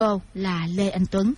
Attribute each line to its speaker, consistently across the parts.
Speaker 1: cô là Lê Anh Tuấn.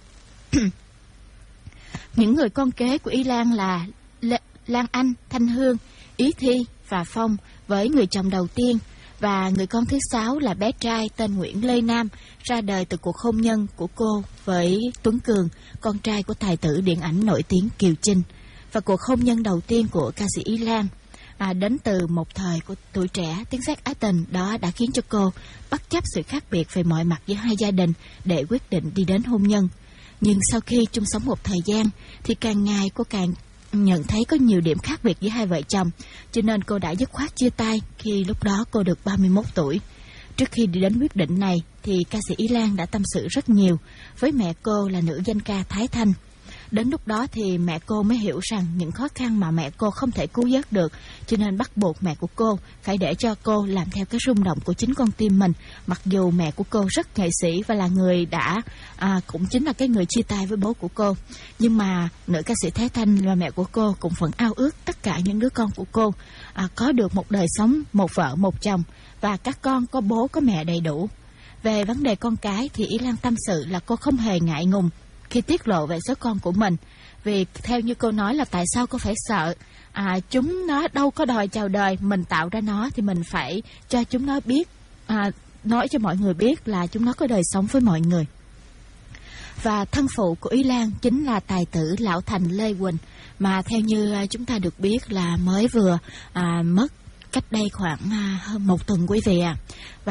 Speaker 1: Những người con kế của Y Lan là Lan Anh, Thanh Hương, Ý Thi và Phong với người chồng đầu tiên, và người con thứ 6 là bé trai tên Nguyễn Lê Nam, ra đời từ cuộc hôn nhân của cô với Tuấn Cường, con trai của tài tử điện ảnh nổi tiếng Kiều Chinh. Và cuộc hôn nhân đầu tiên của ca sĩ Y Lan đến từ một thời của tuổi trẻ, tiếng sét ái tình đó đã khiến cho cô bất chấp sự khác biệt về mọi mặt giữa hai gia đình để quyết định đi đến hôn nhân. Nhưng sau khi chung sống một thời gian thì càng ngày cô càng nhận thấy có nhiều điểm khác biệt giữa hai vợ chồng, cho nên cô đã dứt khoát chia tay khi lúc đó cô được 31 tuổi. Trước khi đi đến quyết định này thì ca sĩ Y Lan đã tâm sự rất nhiều với mẹ cô là nữ danh ca Thái Thanh. Đến lúc đó thì mẹ cô mới hiểu rằng những khó khăn mà mẹ cô không thể cứu vớt được, cho nên bắt buộc mẹ của cô phải để cho cô làm theo cái rung động của chính con tim mình. Mặc dù mẹ của cô rất nghệ sĩ và là người đã cũng chính là cái người chia tay với bố của cô, nhưng mà nữ ca sĩ Thái Thanh và mẹ của cô cũng vẫn ao ước tất cả những đứa con của cô có được một đời sống một vợ một chồng, và các con có bố có mẹ đầy đủ. Về vấn đề con cái thì Y Lan tâm sự là cô không hề ngại ngùng khi tiết lộ về số con của mình, vì theo như cô nói là tại sao cô phải sợ, chúng nó đâu có đòi chào đời, mình tạo ra nó thì mình phải cho chúng nó biết, nói cho mọi người biết là chúng nó có đời sống với mọi người. Và thân phụ của Y Lan chính là tài tử lão thành Lê Quỳnh, mà theo như chúng ta được biết là mới vừa mất cách đây khoảng hơn một tuần quý vị ạ.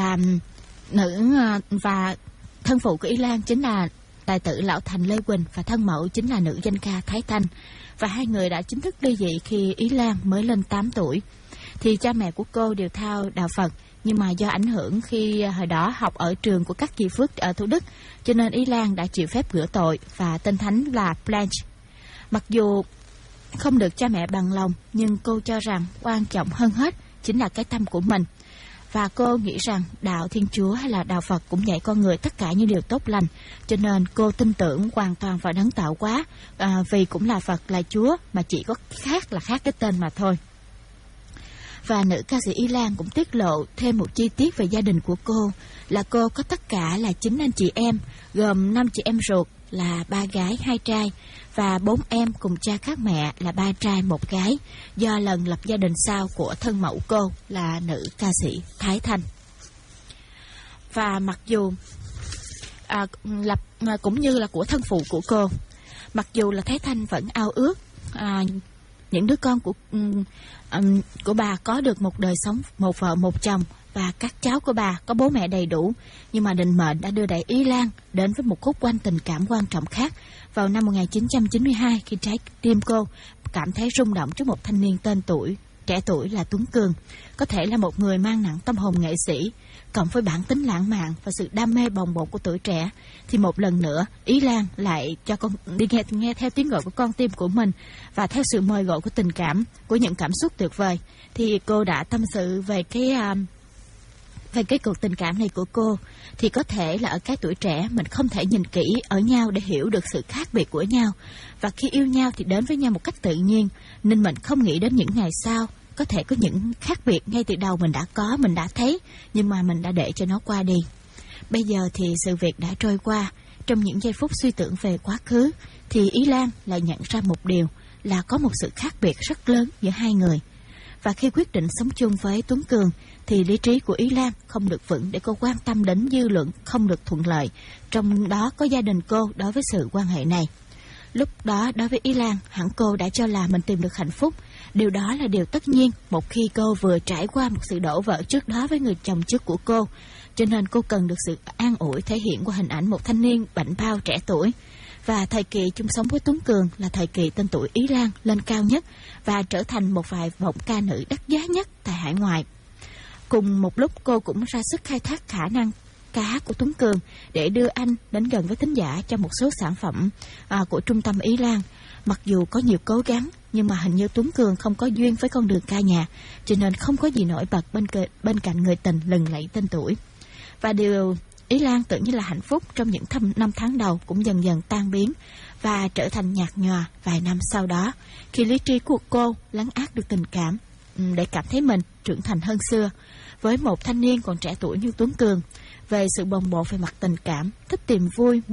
Speaker 1: Và thân phụ của Y Lan chính là tài tử lão thành Lê Quỳnh, và thân mẫu chính là nữ danh ca Thái Thanh. Và hai người đã chính thức ly dị khi Y Lan mới lên 8 tuổi. Thì cha mẹ của cô đều theo đạo Phật, nhưng mà do ảnh hưởng khi hồi đó học ở trường của các chị Phước ở Thủ Đức, cho nên Y Lan đã chịu phép rửa tội và tên thánh là Blanche. Mặc dù không được cha mẹ bằng lòng, nhưng cô cho rằng quan trọng hơn hết chính là cái tâm của mình. Và cô nghĩ rằng đạo Thiên Chúa hay là đạo Phật cũng dạy con người tất cả những điều tốt lành, cho nên cô tin tưởng hoàn toàn vào đấng tạo hóa, vì cũng là Phật là Chúa, mà chỉ có khác là khác cái tên mà thôi. Và nữ ca sĩ Y Lan cũng tiết lộ thêm một chi tiết về gia đình của cô, là cô có tất cả là 9 anh chị em, gồm 5 chị em ruột là 3 gái 2 trai, và 4 em cùng cha khác mẹ là 3 trai 1 gái, do lần lập gia đình sau của thân mẫu cô là nữ ca sĩ Thái Thanh. Và mặc dù cũng như là của thân phụ của cô, mặc dù là Thái Thanh vẫn ao ước những đứa con của bà có được một đời sống một vợ một chồng, và các cháu của bà có bố mẹ đầy đủ, nhưng mà định mệnh đã đưa đẩy Y Lan đến với một khúc quanh tình cảm quan trọng khác vào năm 1992, khi trái tim cô cảm thấy rung động trước một thanh niên trẻ tuổi là Tuấn Cường. Có thể là một người mang nặng tâm hồn nghệ sĩ, cộng với bản tính lãng mạn và sự đam mê bồng bột của tuổi trẻ, thì một lần nữa Y Lan lại cho con đi nghe theo tiếng gọi của con tim của mình, và theo sự mời gọi của tình cảm, của những cảm xúc tuyệt vời, thì cô đã tâm sự về cái cuộc tình cảm này của cô. Thì có thể là ở cái tuổi trẻ mình không thể nhìn kỹ ở nhau để hiểu được sự khác biệt của nhau, và khi yêu nhau thì đến với nhau một cách tự nhiên, nên mình không nghĩ đến những ngày sau có thể có những khác biệt ngay từ đầu mình đã thấy, nhưng mà mình đã để cho nó qua đi. Bây giờ thì sự việc đã trôi qua. Trong những giây phút suy tưởng về quá khứ thì Y Lan lại nhận ra một điều, là có một sự khác biệt rất lớn giữa hai người. Và khi quyết định sống chung với Tuấn Cường thì lý trí của Y Lan không được vững để cô quan tâm đến dư luận không được thuận lợi, trong đó có gia đình cô đối với sự quan hệ này. Lúc đó đối với Y Lan, hẳn cô đã cho là mình tìm được hạnh phúc. Điều đó là điều tất nhiên một khi cô vừa trải qua một sự đổ vỡ trước đó với người chồng trước của cô, cho nên cô cần được sự an ủi thể hiện qua hình ảnh một thanh niên bảnh bao trẻ tuổi. Và thời kỳ chung sống với Tuấn Cường là thời kỳ tên tuổi Y Lan lên cao nhất và trở thành một vài vọng ca nữ đắt giá nhất tại hải ngoại. Cùng một lúc cô cũng ra sức khai thác khả năng ca hát của Tuấn Cường để đưa anh đến gần với thính giả trong một số sản phẩm của trung tâm Y Lan. Mặc dù có nhiều cố gắng, nhưng mà hình như Tuấn Cường không có duyên với con đường ca nhạc, cho nên không có gì nổi bật bên cạnh người tình lừng lẫy tên tuổi. Và điều Y Lan tưởng như là hạnh phúc trong những năm tháng đầu cũng dần dần tan biến và trở thành nhạt nhòa vài năm sau đó, khi lý trí của cô lấn át được tình cảm. để cảm thấy mình trưởng thành hơn xưa. Với một thanh niên còn trẻ tuổi như Tuấn Cường, về sự bồng bột về mặt tình cảm, thích tìm vui